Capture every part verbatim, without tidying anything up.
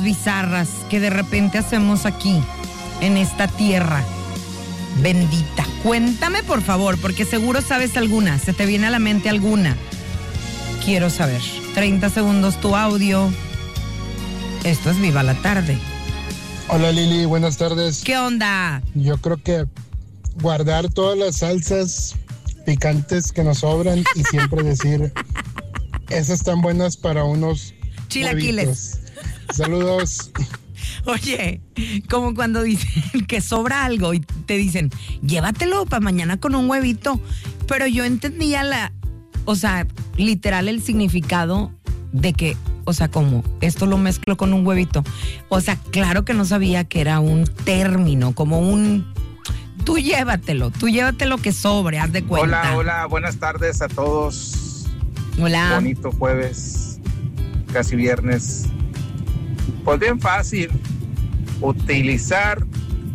bizarras que de repente hacemos aquí, en esta tierra bendita? Cuéntame, por favor, porque seguro sabes alguna. ¿Se te viene a la mente alguna? Quiero saber. treinta segundos tu audio. Esto es Viva la Tarde. Hola Lili, buenas tardes. ¿Qué onda? Yo creo que guardar todas las salsas picantes que nos sobran y siempre decir, esas están buenas para unos chilaquiles. Huevitos. Saludos. Oye, como cuando dicen que sobra algo y te dicen, llévatelo para mañana con un huevito. Pero yo entendía la, o sea, literal el significado de que, o sea, como esto lo mezclo con un huevito. O sea, claro que no sabía que era un término, como un, tú llévatelo, tú llévatelo que sobre, haz de cuenta. Hola, hola, buenas tardes a todos. Hola. Bonito jueves, casi viernes. Pues bien fácil, utilizar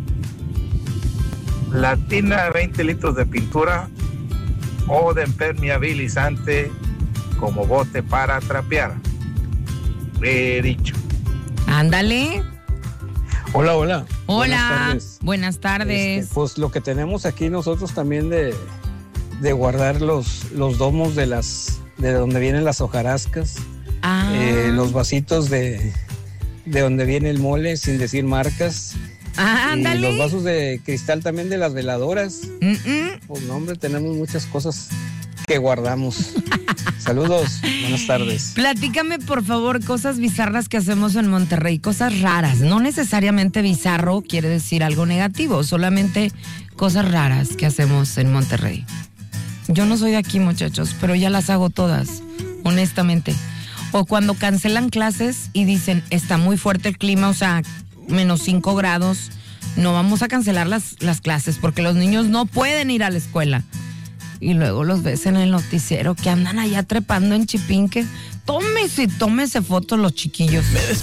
la tina de veinte litros de pintura o de impermeabilizante como bote para trapear. He dicho. Ándale. Hola, hola. Hola. Buenas tardes. Buenas tardes. Este, pues lo que tenemos aquí nosotros también de, de guardar los, los domos de las de donde vienen las hojarascas, Ah. eh, los vasitos de, de donde viene el mole, sin decir marcas. Ah, y ándale. los vasos de cristal también de las veladoras. Mm-mm. Pues no, hombre, tenemos muchas cosas que guardamos. Saludos, buenas tardes. Platícame, por favor, cosas bizarras que hacemos en Monterrey, cosas raras. No necesariamente bizarro quiere decir algo negativo, solamente cosas raras que hacemos en Monterrey. Yo no soy de aquí, muchachos, pero ya las hago todas, honestamente. O cuando cancelan clases y dicen, está muy fuerte el clima, o sea, menos cinco grados, no vamos a cancelar las, las clases porque los niños no pueden ir a la escuela. Y luego los ves en el noticiero que andan allá trepando en Chipinque. Tómese, tómese fotos los chiquillos.